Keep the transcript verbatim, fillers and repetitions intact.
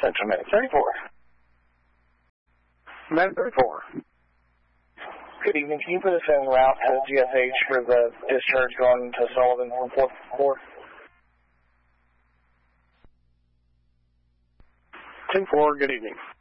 Central Medic thirty-four. Med thirty-four. Good evening. Can you put us en route to G S H for the discharge going to Sullivan one four four? ten four, good evening.